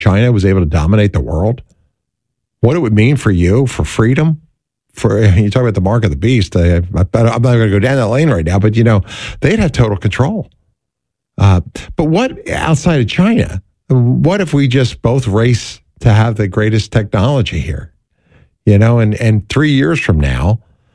China was able to dominate the world, what it would mean for you, for freedom, for you talk about the mark of the beast. I'm not going to go down that lane right now, but they'd have total control. But what outside of China? What if we just both race to have the greatest technology here? And 3 years from now,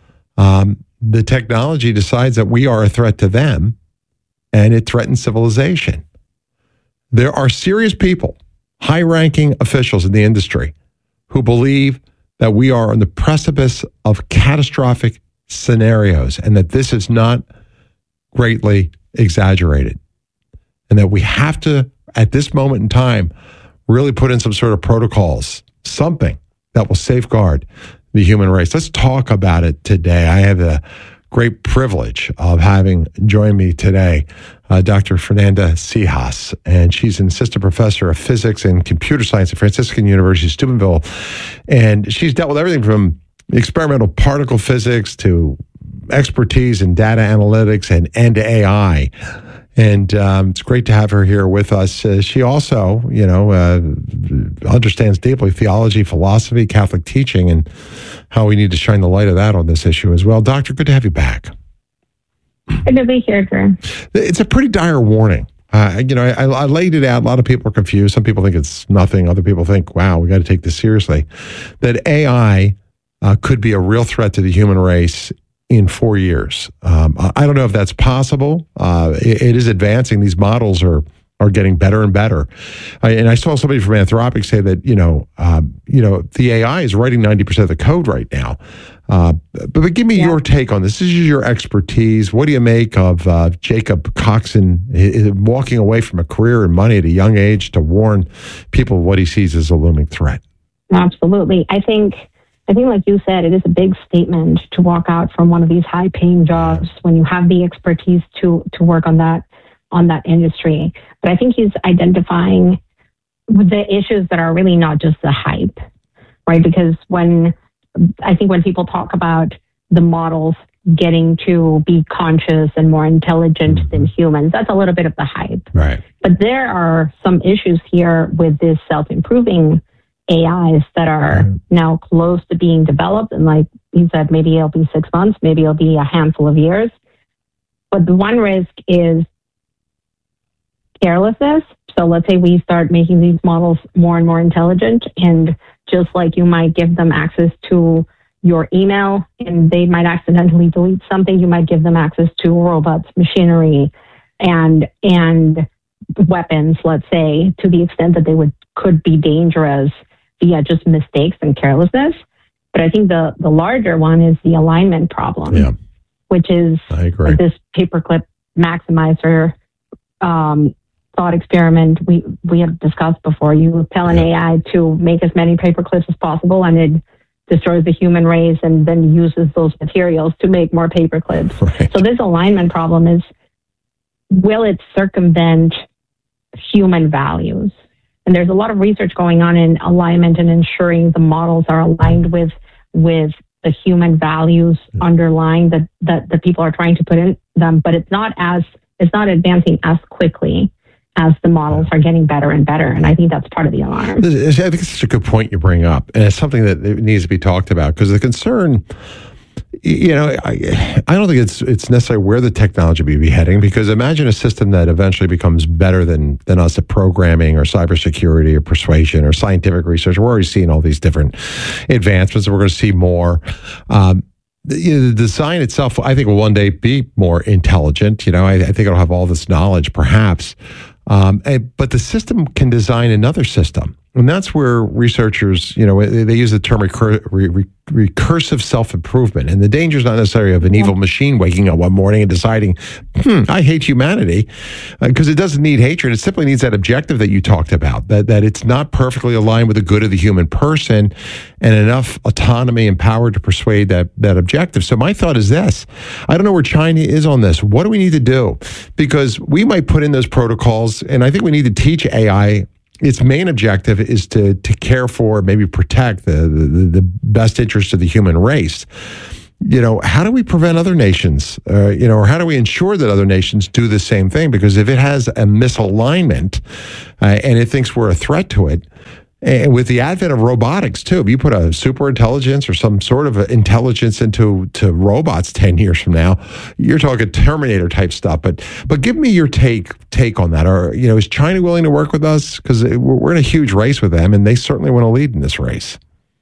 the technology decides that we are a threat to them, and it threatens civilization. There are serious people, high-ranking officials in the industry, who believe that we are on the precipice of catastrophic scenarios and that this is not greatly exaggerated. And that we have to, at this moment in time, really put in some sort of protocols, something that will safeguard the human race. Let's talk about it today. I have the great privilege of having joined me today Dr. Fernanda Sejas, and she's an assistant professor of physics and computer science at Franciscan University, Steubenville. And she's dealt with everything from experimental particle physics to expertise in data analytics and AI. And it's great to have her here with us. She also, understands deeply theology, philosophy, Catholic teaching, and how we need to shine the light of that on this issue as well. Doctor, good to have you back. Good to be here, Drew. It's a pretty dire warning. I laid it out. A lot of people are confused. Some people think it's nothing. Other people think, wow, we got to take this seriously. That AI could be a real threat to the human race in 4 years. I don't know if that's possible. It is advancing. These models are getting better and better. And I saw somebody from Anthropic say that, the AI is writing 90% of the code right now. But give me your take on this. This is your expertise. What do you make of Jacob Coxon walking away from a career and money at a young age to warn people of what he sees as a looming threat? Absolutely. I think like you said, it is a big statement to walk out from one of these high-paying jobs when you have the expertise to work on that industry. But I think he's identifying the issues that are really not just the hype, right? Because when people talk about the models getting to be conscious and more intelligent than humans, that's a little bit of the hype. Right. But there are some issues here with this self-improving AIs that are now close to being developed. And like you said, maybe it'll be 6 months, maybe it'll be a handful of years. But the one risk is carelessness. So let's say we start making these models more and more intelligent, and just like you might give them access to your email and they might accidentally delete something, you might give them access to robots, machinery, and weapons, let's say, to the extent that they could be dangerous via just mistakes and carelessness. But I think the larger one is the alignment problem, which is this paperclip maximizer thought experiment we have discussed before. You tell an AI to make as many paperclips as possible, and it destroys the human race and then uses those materials to make more paperclips. Right. So this alignment problem is, will it circumvent human values? And there's a lot of research going on in alignment and ensuring the models are aligned with the human values underlying that the people are trying to put in them, but it's not advancing as quickly as the models are getting better and better. And I think that's part of the alarm. I think it's such a good point you bring up. And it's something that needs to be talked about, because the concern, I don't think it's necessarily where the technology may be heading, because imagine a system that eventually becomes better than us at programming or cybersecurity or persuasion or scientific research. We're already seeing all these different advancements, and we're going to see more. The design itself, I think, will one day be more intelligent. I think it'll have all this knowledge, perhaps. But the system can design another system. And that's where researchers, they use the term recursive self-improvement. And the danger is not necessarily of an evil machine waking up one morning and deciding, I hate humanity, because it doesn't need hatred. It simply needs that objective that you talked about, that it's not perfectly aligned with the good of the human person and enough autonomy and power to persuade that objective. So my thought is this. I don't know where China is on this. What do we need to do? Because we might put in those protocols, and I think we need to teach AI. Its main objective is to care for, maybe protect the best interest of the human race. how do we prevent other nations, or how do we ensure that other nations do the same thing? Because if it has a misalignment and it thinks we're a threat to it, and with the advent of robotics, too, if you put a super intelligence or some sort of intelligence into robots 10 years from now, you're talking Terminator type stuff. But give me your take on that. Or, is China willing to work with us? Because we're in a huge race with them, and they certainly want to lead in this race.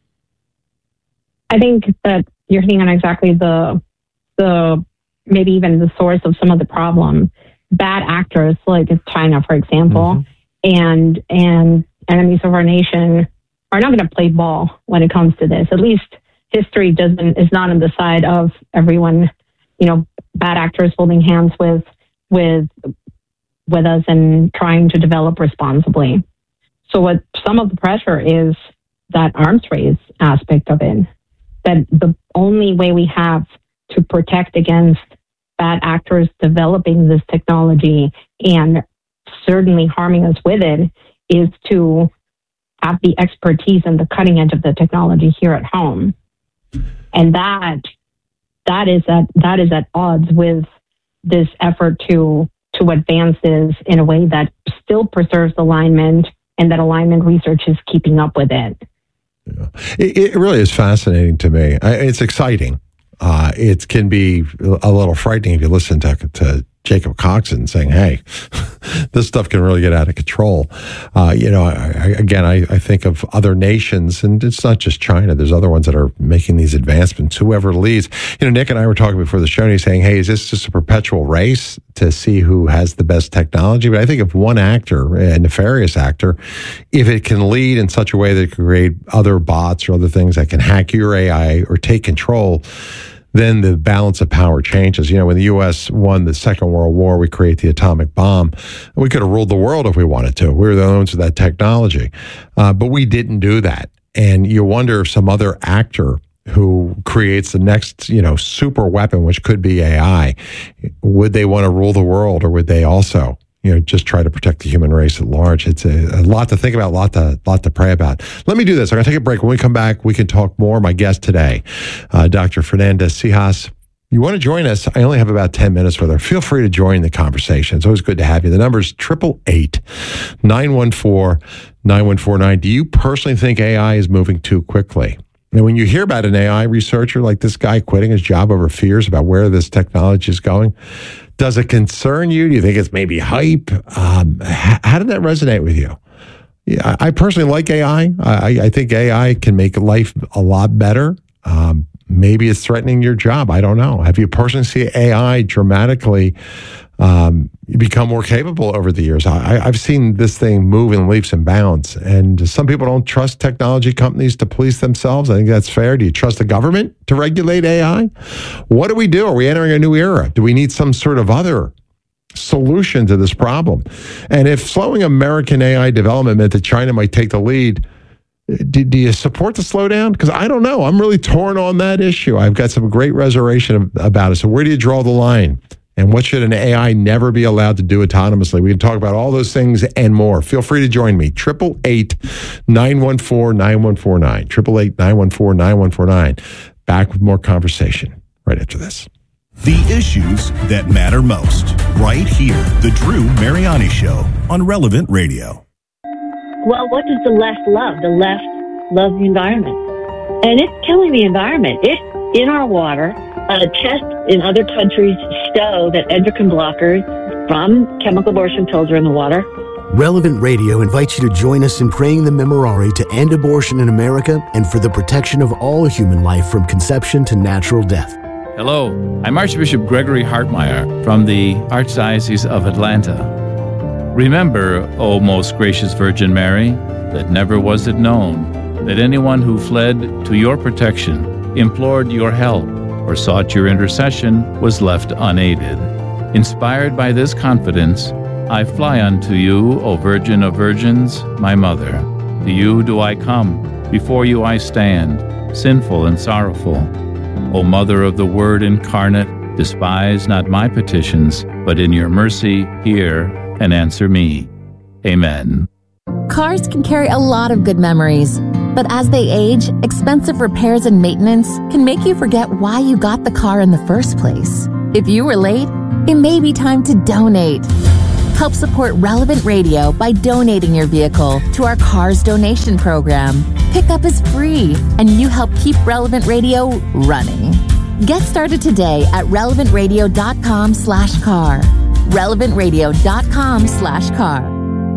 I think that you're hitting on exactly the maybe even the source of some of the problem. Bad actors like China, for example, and enemies of our nation are not going to play ball when it comes to this. At least history is not on the side of everyone, bad actors holding hands with us and trying to develop responsibly. So what some of the pressure is that arms race aspect of it, that the only way we have to protect against bad actors developing this technology and certainly harming us with it is to have the expertise and the cutting edge of the technology here at home. And that is at odds with this effort to advance this in a way that still preserves alignment and that alignment research is keeping up with it. Yeah. It really is fascinating to me. It's exciting. It can be a little frightening if you listen to Jacob Coxon saying, hey, this stuff can really get out of control. I think of other nations, and it's not just China. There's other ones that are making these advancements. Whoever leads. Nick and I were talking before the show, and he's saying, hey, is this just a perpetual race to see who has the best technology? But I think if one actor, a nefarious actor, if it can lead in such a way that it can create other bots or other things that can hack your AI or take control, then the balance of power changes. When the U.S. won the Second World War, we create the atomic bomb. We could have ruled the world if we wanted to. We were the owners of that technology. But we didn't do that. And you wonder if some other actor who creates the next, super weapon, which could be AI, would they want to rule the world, or would they also just try to protect the human race at large? It's a lot to think about, a lot to pray about. Let me do this. I'm going to take a break. When we come back, we can talk more. My guest today, Dr. Fernanda Sejas. You want to join us? I only have about 10 minutes with her. Feel free to join the conversation. It's always good to have you. The number is 888-914-9149. Do you personally think AI is moving too quickly? And when you hear about an AI researcher like this guy quitting his job over fears about where this technology is going, does it concern you? Do you think it's maybe hype? How did that resonate with you? Yeah, I personally like AI. I think AI can make life a lot better. Maybe it's threatening your job. I don't know. Have you personally seen AI dramatically become more capable over the years? I've seen this thing move in leaps and bounds. And some people don't trust technology companies to police themselves. I think that's fair. Do you trust the government to regulate AI? What do we do? Are we entering a new era? Do we need some sort of other solution to this problem? And if slowing American AI development meant that China might take the lead, do you support the slowdown? Because I don't know. I'm really torn on that issue. I've got some great reservation about it. So where do you draw the line? And what should an AI never be allowed to do autonomously? We can talk about all those things and more. Feel free to join me. 888-914-9149. 888-914-9149. Back with more conversation right after this. The issues that matter most. Right here. The Drew Mariani Show on Relevant Radio. Well, what does the left love? The left loves the environment. And it's killing the environment. It's in our water. Tests in other countries show that endocrine blockers from chemical abortion pills are in the water. Relevant Radio invites you to join us in praying the Memorare to end abortion in America and for the protection of all human life from conception to natural death. Hello, I'm Archbishop Gregory Hartmeyer from the Archdiocese of Atlanta. Remember, O most gracious Virgin Mary, that never was it known that anyone who fled to your protection, implored your help, or sought your intercession was left unaided. Inspired by this confidence, I fly unto you, O Virgin of Virgins, my Mother. To you do I come, before you I stand, sinful and sorrowful. O Mother of the Word incarnate, despise not my petitions, but in your mercy hear and answer me. Amen. Cars can carry a lot of good memories, But as they age, expensive repairs and maintenance can make you forget why you got the car in the first place. If you were late, it may be time to donate. Help support Relevant Radio by donating your vehicle to our Cars Donation Program. Pickup is free, and you help keep Relevant Radio running. Get started today at relevantradio.com/car. relevantradio.com/car.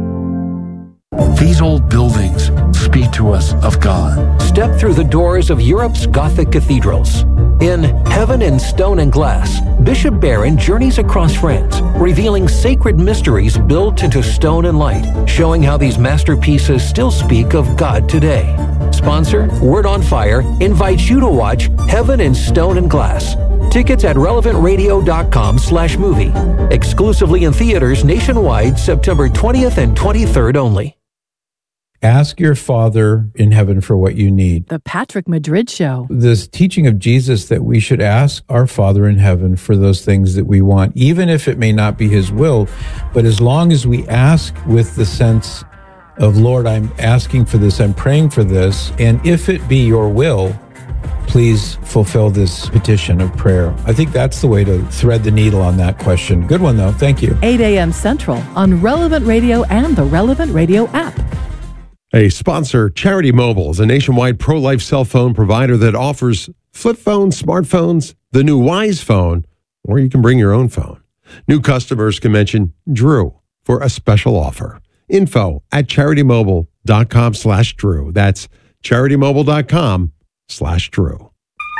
These old buildings speak to us of God. Step through the doors of Europe's Gothic cathedrals. In Heaven in Stone and Glass, Bishop Barron journeys across France, revealing sacred mysteries built into stone and light, showing how these masterpieces still speak of God today. Sponsor, Word on Fire, invites you to watch Heaven in Stone and Glass. Tickets at relevantradio.com/movie. Exclusively in theaters nationwide, September 20th and 23rd only. Ask your Father in heaven for what you need. The Patrick Madrid Show. This teaching of Jesus that we should ask our Father in heaven for those things that we want, even if it may not be his will, but as long as we ask with the sense of, Lord, I'm asking for this, I'm praying for this, and if it be your will, please fulfill this petition of prayer. I think that's the way to thread the needle on that question. Good one, though. Thank you. 8 a.m. Central on Relevant Radio and the Relevant Radio app. A sponsor, Charity Mobile, is a nationwide pro-life cell phone provider that offers flip phones, smartphones, the new Wise phone, or you can bring your own phone. New customers can mention Drew for a special offer. Info at CharityMobile.com/Drew. That's CharityMobile.com/Drew.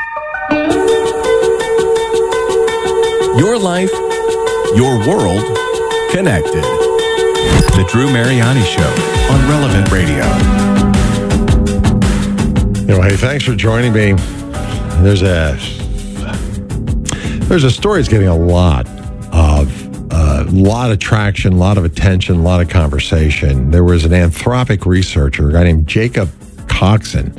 Your life, your world, connected. The Drew Mariani Show on Relevant Radio. Hey, thanks for joining me. There's a story that's getting a lot of traction, a lot of attention, a lot of conversation. There was an Anthropic researcher, a guy named Jacob Coxon,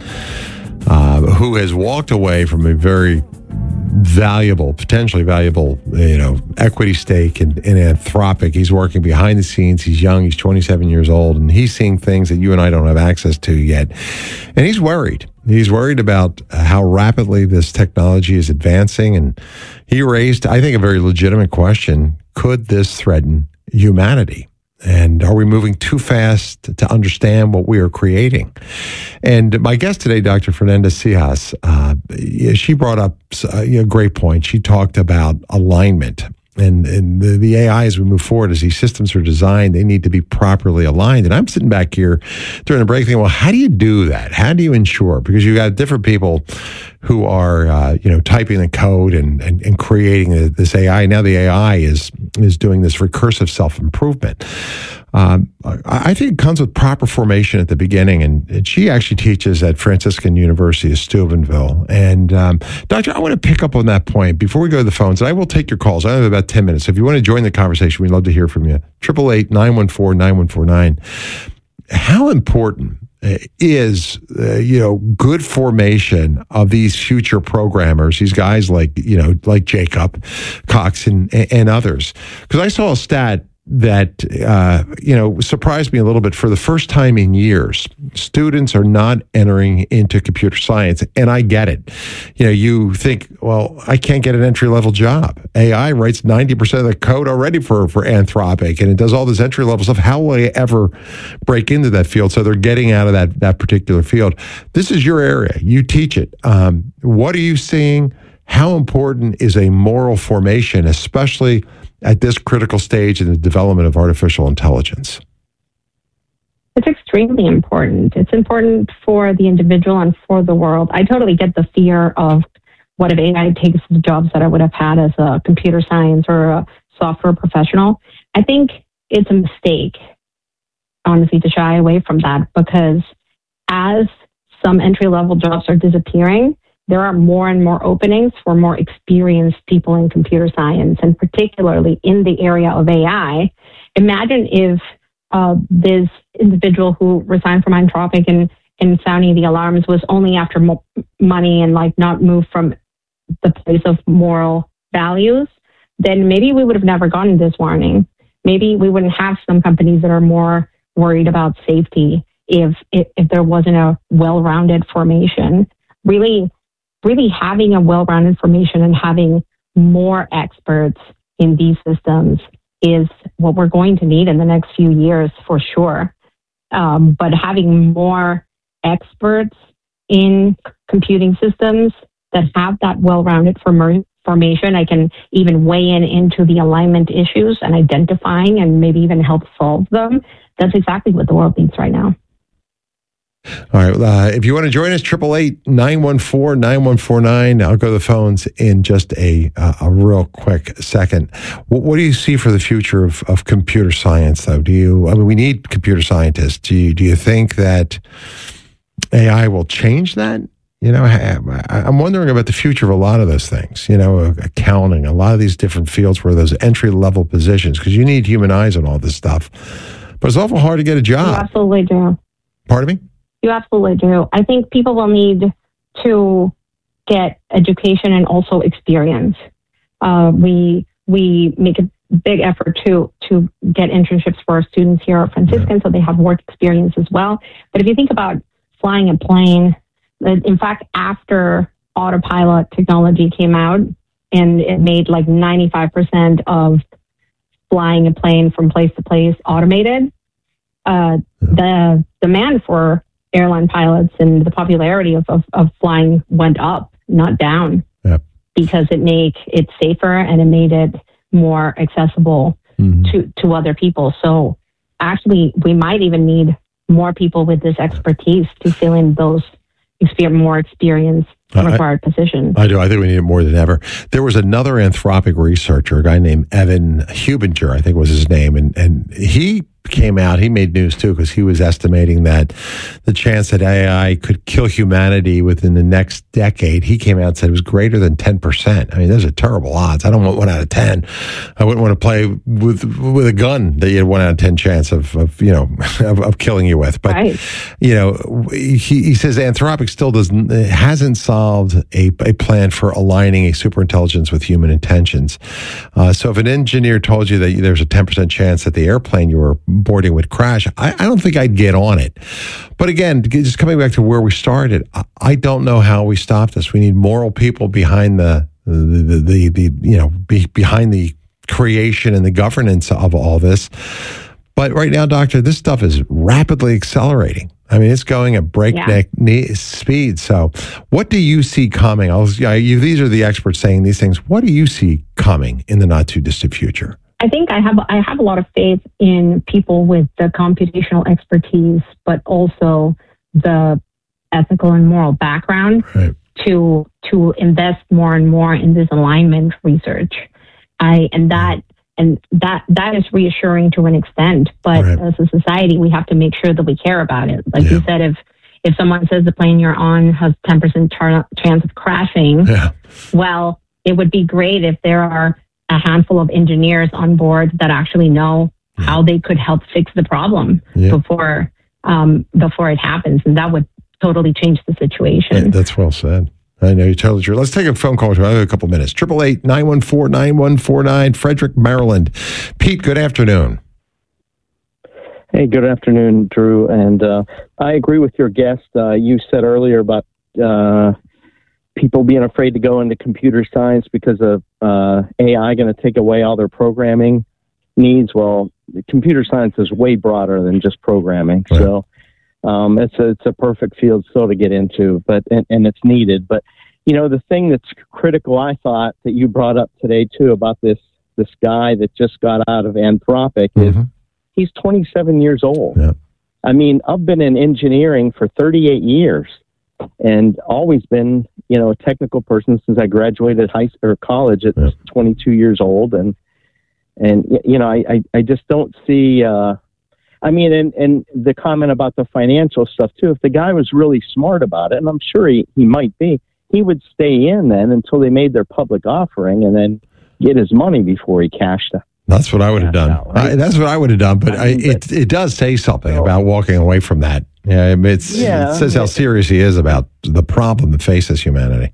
who has walked away from a very potentially valuable, equity stake in Anthropic. He's working behind the scenes. He's young. He's 27 years old, and he's seeing things that you and I don't have access to yet. And he's worried. He's worried about how rapidly this technology is advancing. And he raised, I think, a very legitimate question. Could this threaten humanity? And are we moving too fast to understand what we are creating? And my guest today, Dr. Fernanda Zijas, she brought up a great point. She talked about alignment. And the AI, as we move forward, as these systems are designed, they need to be properly aligned. And I'm sitting back here during the break thinking, well, how do you do that? How do you ensure? Because you got different people who are, typing the code and creating this AI. Now the AI is doing this recursive self-improvement. I think it comes with proper formation at the beginning. And she actually teaches at Franciscan University of Steubenville. And Doctor, I want to pick up on that point before we go to the phones. And I will take your calls. I have about 10 minutes. So if you want to join the conversation, we'd love to hear from you. 888-914-9149. How important is good formation of these future programmers, these guys like Jacob Coxon and others? Because I saw a stat that surprised me a little bit. For the first time in years, students are not entering into computer science, and I get it. You think, well, I can't get an entry-level job. AI writes 90% of the code already for Anthropic, and it does all this entry-level stuff. How will I ever break into that field? So they're getting out of that particular field. This is your area. You teach it. What are you seeing? How important is a moral formation, especially at this critical stage in the development of artificial intelligence? It's extremely important. It's important for the individual and for the world. I totally get the fear of what if AI takes the jobs that I would have had as a computer science or a software professional. I think it's a mistake, honestly, to shy away from that, because as some entry-level jobs are disappearing, there are more and more openings for more experienced people in computer science, and particularly in the area of AI. Imagine if this individual who resigned from Anthropic and sounding the alarms was only after money and not moved from the place of moral values, then maybe we would have never gotten this warning. Maybe we wouldn't have some companies that are more worried about safety if there wasn't a well-rounded formation. Really having a well-rounded formation and having more experts in these systems is what we're going to need in the next few years for sure. But having more experts in computing systems that have that well-rounded formation, I can even weigh into the alignment issues and identifying and maybe even help solve them. That's exactly what the world needs right now. All right. If you want to join us, 888-914-9149. I'll go to the phones in just a real quick second. What do you see for the future of computer science, though? We need computer scientists. Do you think that AI will change that? I'm wondering about the future of a lot of those things, accounting, a lot of these different fields where those entry-level positions, because you need human eyes on all this stuff. But it's awful hard to get a job. You absolutely do. Pardon me? You absolutely do. I think people will need to get education and also experience. We make a big effort to get internships for our students here at Franciscan, so they have work experience as well. But if you think about flying a plane, in fact, after autopilot technology came out and it made like 95% of flying a plane from place to place automated, the demand for airline pilots and the popularity of flying went up, not down, because it made it safer and it made it more accessible to other people. So actually, we might even need more people with this expertise to fill in those more experienced required positions. I do. I think we need it more than ever. There was another Anthropic researcher, a guy named Evan Hubinger, I think was his name, and he came out, he made news too, because he was estimating that the chance that AI could kill humanity within the next decade, he came out and said it was greater than 10%. I mean, those are terrible odds. I don't want 1 out of 10. I wouldn't want to play with a gun that you had 1 out of 10 chance of killing you with. But, he says Anthropic still hasn't solved a plan for aligning a superintelligence with human intentions. So if an engineer told you that there's a 10% chance that the airplane you were boarding would crash, I don't think I'd get on it. But again, just coming back to where we started, I don't know how we stop this. We need moral people behind behind the creation and the governance of all this. But right now, Doctor, this stuff is rapidly accelerating. I mean, it's going at breakneck speed. So what do you see coming? These are the experts saying these things. What do you see coming in the not too distant future? I think I have a lot of faith in people with the computational expertise, but also the ethical and moral background to invest more and more in this alignment research. That is reassuring to an extent, but as a society, we have to make sure that we care about it. Like you said, if someone says the plane you're on has 10% chance of crashing, well, it would be great if there are a handful of engineers on board that actually know how they could help fix the problem before it happens, and that would totally change the situation. Yeah, that's well said. I know you're totally true. Let's take a phone call. I have a couple minutes. 888-914-9149, Frederick, Maryland. Pete, good afternoon. Hey, good afternoon, Drew. And I agree with your guest. You said earlier about people being afraid to go into computer science because of AI going to take away all their programming needs. Well, computer science is way broader than just programming. Right. So it's a perfect field still to get into, and it's needed. But, the thing that's critical, I thought, that you brought up today, too, about this guy that just got out of Anthropic is he's 27 years old. Yeah. I mean, I've been in engineering for 38 years and always been, a technical person since I graduated college at 22 years old. And I just don't see, and the comment about the financial stuff too, if the guy was really smart about it, and I'm sure he might be, he would stay in then until they made their public offering and then get his money before he cashed it. That's what I would have done. That's what I would have done. But it does say something about walking away from that. Yeah, it says how serious he is about the problem that faces humanity.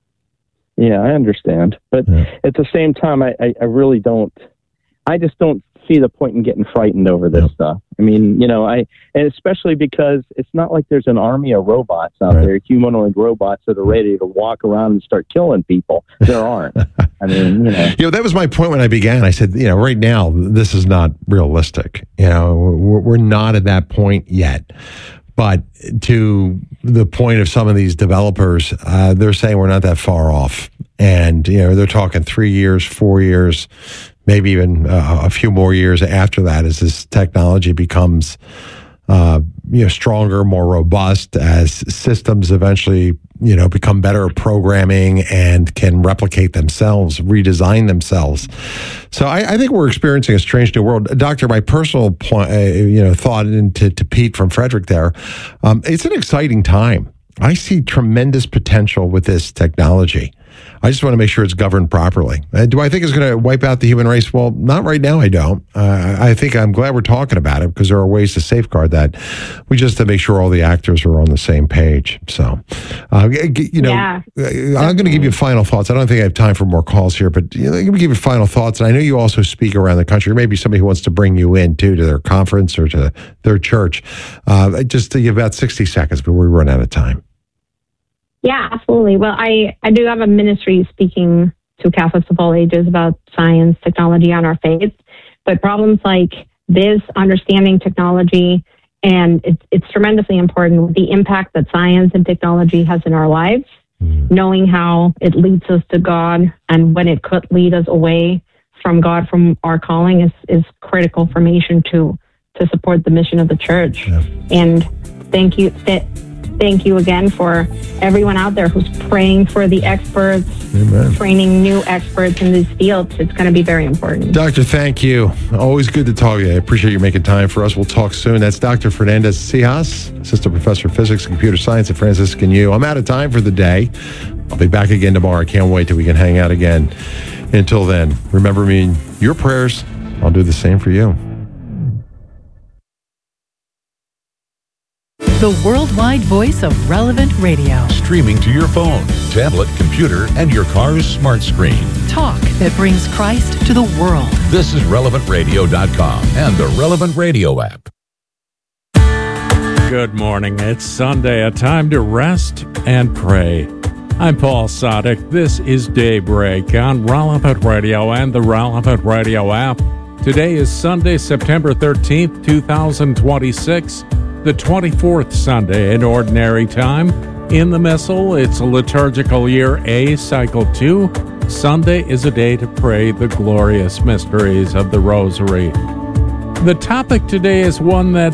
Yeah, I understand. But at the same time, I really don't. I just don't see the point in getting frightened over this stuff. I mean, and especially because it's not like there's an army of robots out there, humanoid robots that are ready to walk around and start killing people. There aren't. I mean, that was my point when I began. I said, right now, this is not realistic. We're not at that point yet. But to the point of some of these developers, they're saying we're not that far off. And, they're talking 3 years, 4 years, maybe even a few more years after that as this technology becomes, stronger, more robust, as systems eventually, become better at programming and can replicate themselves, redesign themselves. So I think we're experiencing a strange new world. Doctor, my personal point, thought to Pete from Frederick there, it's an exciting time. I see tremendous potential with this technology. I just want to make sure it's governed properly. Do I think it's going to wipe out the human race? Well, not right now, I don't. I think I'm glad we're talking about it because there are ways to safeguard that. We just have to make sure all the actors are on the same page. So, I'm going to give you final thoughts. I don't think I have time for more calls here, but let me give you final thoughts. And I know you also speak around the country. Maybe somebody who wants to bring you in, too, to their conference or to their church. Just to give about 60 seconds before we run out of time. Yeah, absolutely. Well, I do have a ministry speaking to Catholics of all ages about science, technology, and our faith. But problems like this, understanding technology, and it's tremendously important with the impact that science and technology has in our lives, knowing how it leads us to God and when it could lead us away from God, from our calling, is critical information to support the mission of the church. Yeah. And thank you again for everyone out there who's praying for the experts, Amen. Training new experts in these fields. It's going to be very important. Doctor, thank you. Always good to talk to you. I appreciate you making time for us. We'll talk soon. That's Dr. Fernandez Cijas, Assistant Professor of Physics and Computer Science at Franciscan U. I'm out of time for the day. I'll be back again tomorrow. I can't wait till we can hang out again. Until then, remember me in your prayers. I'll do the same for you. The worldwide voice of Relevant Radio. Streaming to your phone, tablet, computer, and your car's smart screen. Talk that brings Christ to the world. This is RelevantRadio.com and the Relevant Radio app. Good morning. It's Sunday, a time to rest and pray. I'm Paul Sadek. This is Daybreak on Relevant Radio and the Relevant Radio app. Today is Sunday, September 13th, 2026. The 24th Sunday in Ordinary Time. In the Missal, it's liturgical year A, cycle 2. Sunday is a day to pray the glorious mysteries of the Rosary. The topic today is one that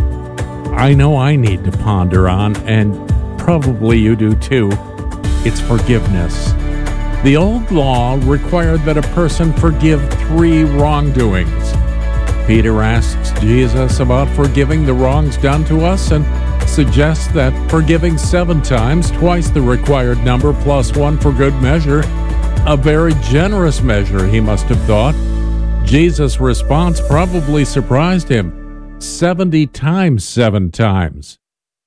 I know I need to ponder on, and probably you do too. It's forgiveness. The old law required that a person forgive 3 wrongdoings. Peter asks Jesus about forgiving the wrongs done to us and suggests that forgiving 7 times, twice the required number plus 1 for good measure, a very generous measure, he must have thought. Jesus' response probably surprised him. 70 times 7 times.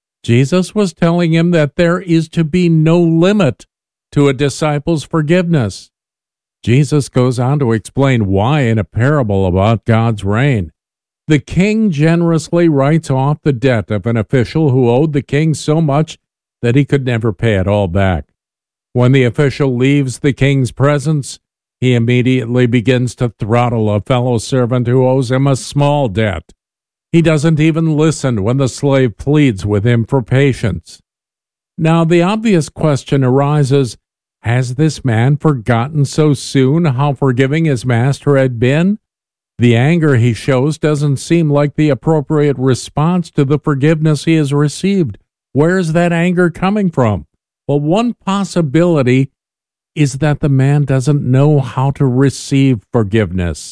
Jesus was telling him that there is to be no limit to a disciple's forgiveness. Jesus goes on to explain why in a parable about God's reign. The king generously writes off the debt of an official who owed the king so much that he could never pay it all back. When the official leaves the king's presence, he immediately begins to throttle a fellow servant who owes him a small debt. He doesn't even listen when the slave pleads with him for patience. Now, the obvious question arises, has this man forgotten so soon how forgiving his master had been? The anger he shows doesn't seem like the appropriate response to the forgiveness he has received. Where is that anger coming from? Well, one possibility is that the man doesn't know how to receive forgiveness.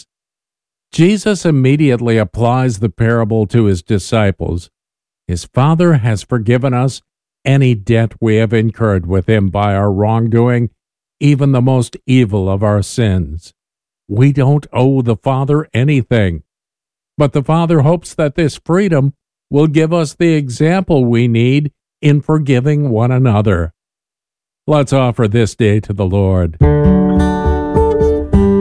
Jesus immediately applies the parable to his disciples. His Father has forgiven us any debt we have incurred with him by our wrongdoing, even the most evil of our sins. We don't owe the Father anything, but the Father hopes that this freedom will give us the example we need in forgiving one another. Let's offer this day to the Lord. Come,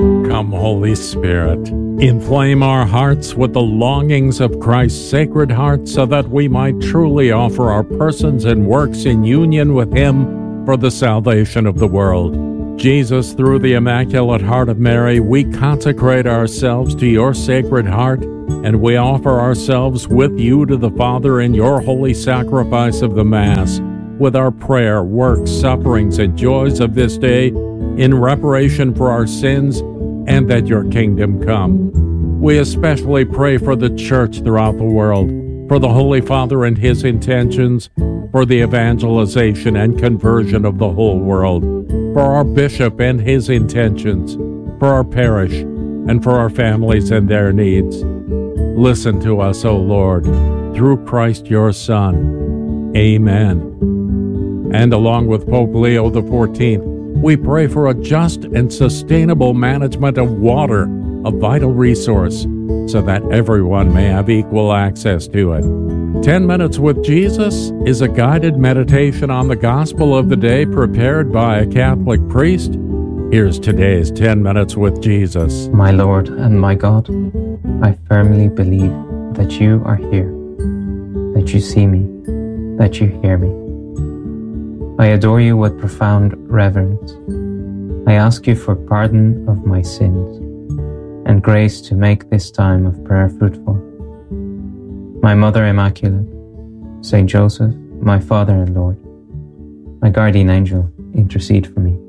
Come, Holy Spirit, inflame our hearts with the longings of Christ's Sacred Heart so that we might truly offer our persons and works in union with Him for the salvation of the world. Jesus, through the Immaculate Heart of Mary, we consecrate ourselves to your Sacred Heart, and we offer ourselves with you to the Father in your holy sacrifice of the Mass, with our prayer, works, sufferings, and joys of this day, in reparation for our sins, and that your kingdom come. We especially pray for the Church throughout the world, for the Holy Father and his intentions, for the evangelization and conversion of the whole world, for our bishop and his intentions, for our parish, and for our families and their needs. Listen to us, O Lord, through Christ your Son. Amen. And along with Pope Leo XIV, we pray for a just and sustainable management of water, a vital resource, so that everyone may have equal access to it. 10 Minutes with Jesus is a guided meditation on the gospel of the day prepared by a Catholic priest. Here's today's 10 Minutes with Jesus. My Lord and my God, I firmly believe that you are here, that you see me, that you hear me. I adore you with profound reverence. I ask you for pardon of my sins and grace to make this time of prayer fruitful. My Mother Immaculate, Saint Joseph, my Father and Lord, my guardian angel, intercede for me.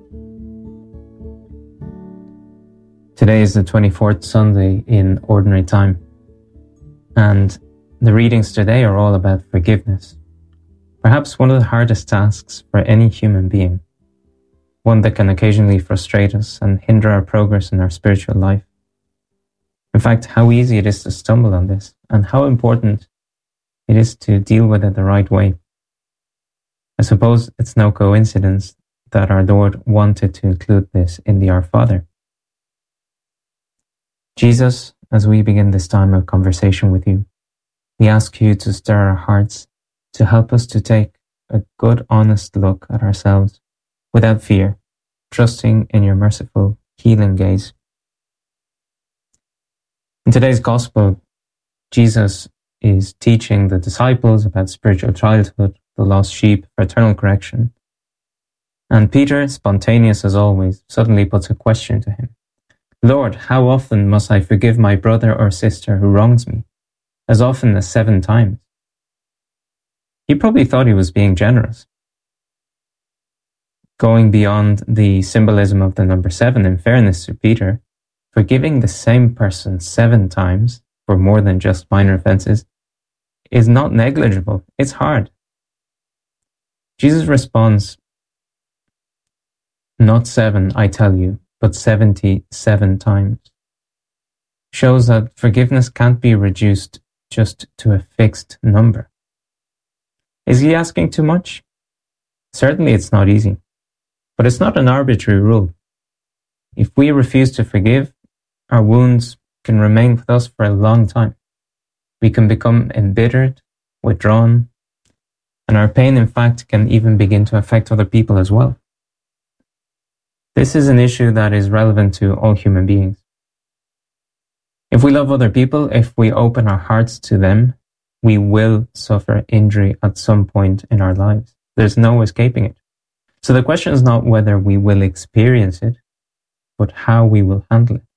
Today is the 24th Sunday in Ordinary Time, and the readings today are all about forgiveness. Perhaps one of the hardest tasks for any human being, one that can occasionally frustrate us and hinder our progress in our spiritual life. In fact, how easy it is to stumble on this, and how important it is to deal with it the right way. I suppose it's no coincidence that our Lord wanted to include this in the Our Father. Jesus, as we begin this time of conversation with you, we ask you to stir our hearts, to help us to take a good, honest look at ourselves without fear, trusting in your merciful, healing gaze. In today's Gospel, Jesus is teaching the disciples about spiritual childhood, the lost sheep, fraternal correction. And Peter, spontaneous as always, suddenly puts a question to him. Lord, how often must I forgive my brother or sister who wrongs me? As often as 7 times. He probably thought he was being generous. Going beyond the symbolism of the number 7, in fairness to Peter, forgiving the same person 7 times for more than just minor offenses is not negligible. It's hard. Jesus responds, not 7, I tell you, but 77 times. Shows that forgiveness can't be reduced just to a fixed number. Is he asking too much? Certainly it's not easy, but it's not an arbitrary rule. If we refuse to forgive, our wounds can remain with us for a long time. We can become embittered, withdrawn, and our pain, in fact, can even begin to affect other people as well. This is an issue that is relevant to all human beings. If we love other people, if we open our hearts to them, we will suffer injury at some point in our lives. There's no escaping it. So the question is not whether we will experience it, but how we will handle it.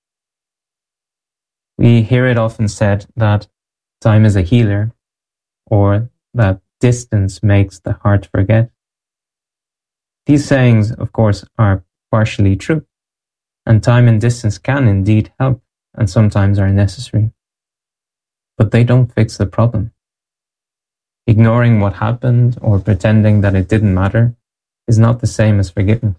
We hear it often said that time is a healer, or that distance makes the heart forget. These sayings, of course, are partially true, and time and distance can indeed help, and sometimes are necessary. But they don't fix the problem. Ignoring what happened or pretending that it didn't matter is not the same as forgiveness.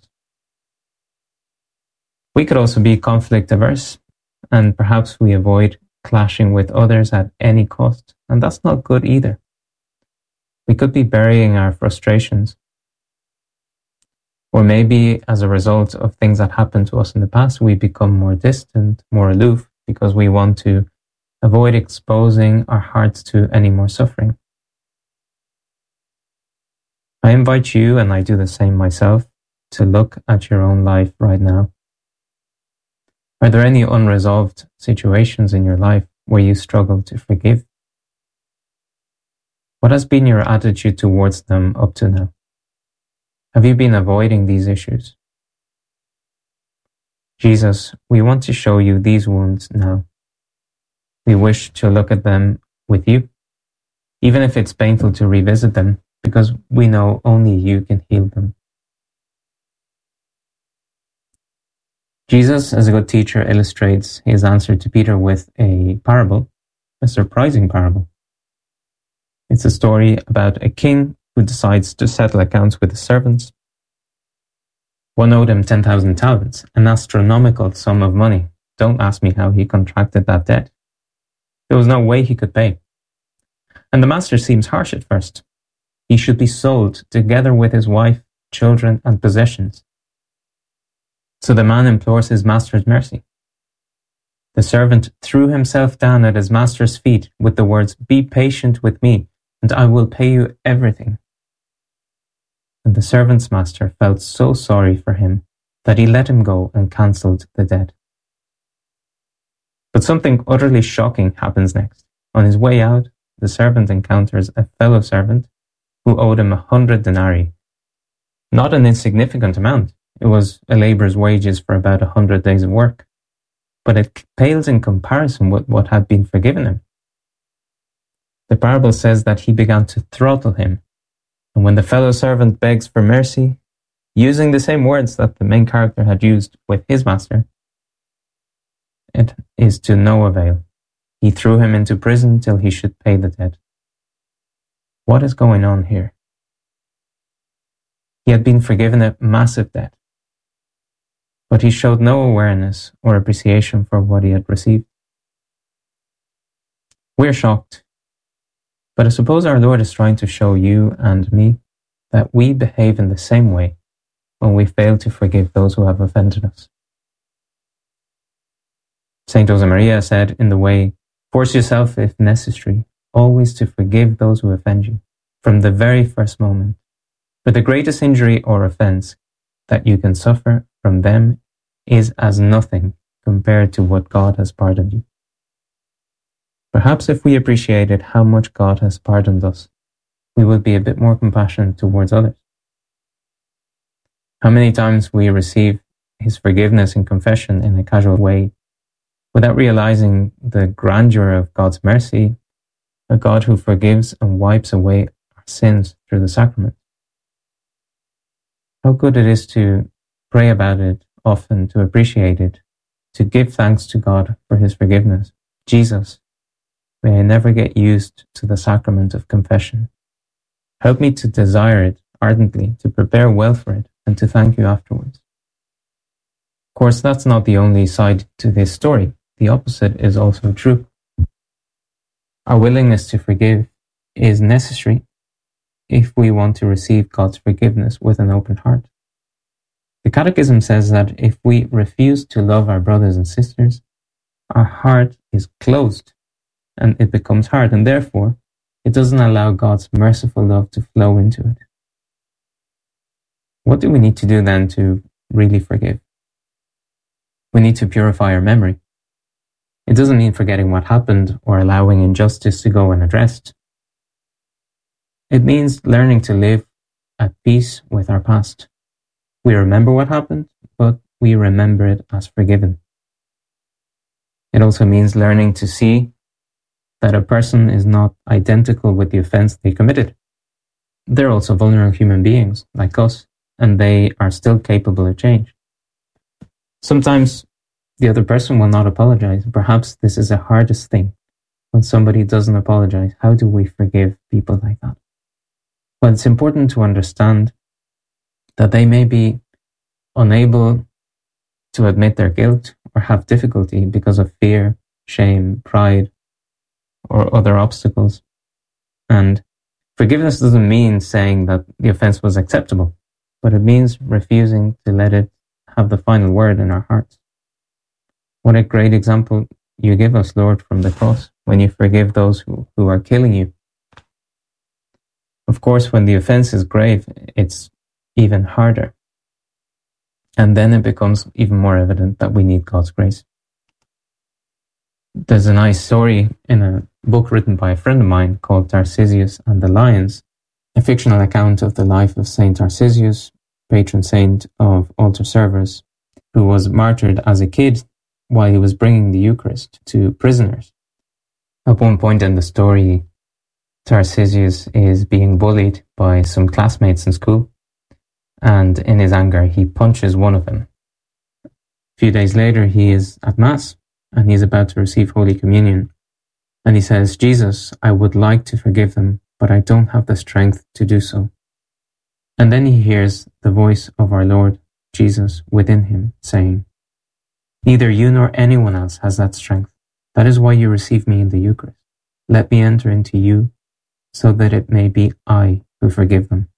We could also be conflict averse, and perhaps we avoid clashing with others at any cost, and that's not good either. We could be burying our frustrations, or maybe as a result of things that happened to us in the past, we become more distant, more aloof, because we want to avoid exposing our hearts to any more suffering. I invite you, and I do the same myself, to look at your own life right now. Are there any unresolved situations in your life where you struggle to forgive? What has been your attitude towards them up to now? Have you been avoiding these issues? Jesus, we want to show you these wounds now. We wish to look at them with you, even if it's painful to revisit them, because we know only you can heal them. Jesus, as a good teacher, illustrates his answer to Peter with a parable, a surprising parable. It's a story about a king who decides to settle accounts with his servants. One owed him 10,000 talents, an astronomical sum of money. Don't ask me how he contracted that debt. There was no way he could pay. And the master seems harsh at first. He should be sold together with his wife, children, and possessions. So the man implores his master's mercy. The servant threw himself down at his master's feet with the words, "Be patient with me, and I will pay you everything." And the servant's master felt so sorry for him that he let him go and cancelled the debt. But something utterly shocking happens next. On his way out, the servant encounters a fellow servant who owed him 100 denarii. Not an insignificant amount. It was a labourer's wages for about 100 days of work. But it pales in comparison with what had been forgiven him. The parable says that he began to throttle him. And when the fellow servant begs for mercy, using the same words that the main character had used with his master, it is to no avail. He threw him into prison till he should pay the debt. What is going on here? He had been forgiven a massive debt, but he showed no awareness or appreciation for what he had received. We're shocked, but I suppose our Lord is trying to show you and me that we behave in the same way when we fail to forgive those who have offended us. Saint Josemaria said in the way, "Force yourself, if necessary, always to forgive those who offend you, from the very first moment. For the greatest injury or offense that you can suffer from them is as nothing compared to what God has pardoned you." Perhaps if we appreciated how much God has pardoned us, we would be a bit more compassionate towards others. How many times we receive his forgiveness in confession in a casual way, without realizing the grandeur of God's mercy, a God who forgives and wipes away our sins through the sacrament. How good it is to pray about it often, to appreciate it, to give thanks to God for his forgiveness. Jesus, may I never get used to the sacrament of confession. Help me to desire it ardently, to prepare well for it, and to thank you afterwards. Of course, that's not the only side to this story. The opposite is also true. Our willingness to forgive is necessary if we want to receive God's forgiveness with an open heart. The Catechism says that if we refuse to love our brothers and sisters, our heart is closed and it becomes hard, and therefore it doesn't allow God's merciful love to flow into it. What do we need to do then to really forgive? We need to purify our memory. It doesn't mean forgetting what happened or allowing injustice to go unaddressed. It means learning to live at peace with our past. We remember what happened, but we remember it as forgiven. It also means learning to see that a person is not identical with the offense they committed. They're also vulnerable human beings like us, and they are still capable of change. Sometimes the other person will not apologize. Perhaps this is the hardest thing. When somebody doesn't apologize, how do we forgive people like that? Well, it's important to understand that they may be unable to admit their guilt or have difficulty because of fear, shame, pride, or other obstacles. And forgiveness doesn't mean saying that the offense was acceptable, but it means refusing to let it have the final word in our hearts. What a great example you give us, Lord, from the cross, when you forgive those who are killing you. Of course, when the offense is grave, it's even harder. And then it becomes even more evident that we need God's grace. There's a nice story in a book written by a friend of mine called Tarcisius and the Lions, a fictional account of the life of Saint Tarcisius, patron saint of altar servers, who was martyred as a kid while he was bringing the Eucharist to prisoners. At one point in the story, Tarcisius is being bullied by some classmates in school, and in his anger, he punches one of them. A few days later, he is at Mass, and he's about to receive Holy Communion. And he says, "Jesus, I would like to forgive them, but I don't have the strength to do so." And then he hears the voice of our Lord Jesus within him saying, "Neither you nor anyone else has that strength. That is why you receive me in the Eucharist. Let me enter into you so that it may be I who forgive them."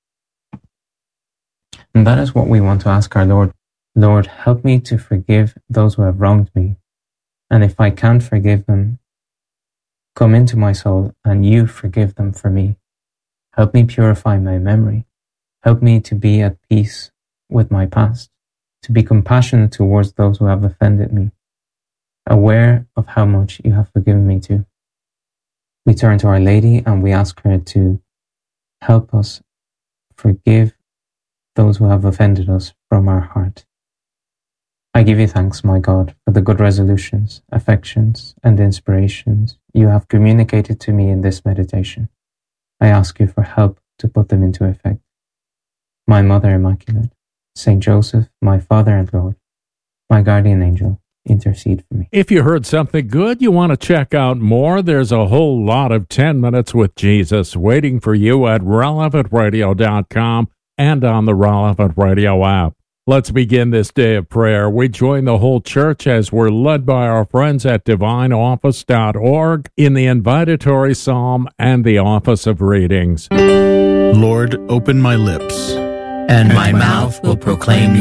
And that is what we want to ask our Lord. Lord, help me to forgive those who have wronged me. And if I can't forgive them, come into my soul and you forgive them for me. Help me purify my memory. Help me to be at peace with my past, to be compassionate towards those who have offended me, aware of how much you have forgiven me too. We turn to Our Lady and we ask her to help us forgive those who have offended us from our heart. I give you thanks, my God, for the good resolutions, affections, and inspirations you have communicated to me in this meditation. I ask you for help to put them into effect. My Mother Immaculate, Saint Joseph, my Father and Lord, my guardian angel, intercede for me. If you heard something good you want to check out more, there's a whole lot of 10 Minutes with Jesus waiting for you at relevantradio.com and on the Relevant Radio app. Let's begin this day of prayer. We join the whole church as we're led by our friends at divineoffice.org in the invitatory psalm and the office of readings. Lord, open my lips, and my mouth will proclaim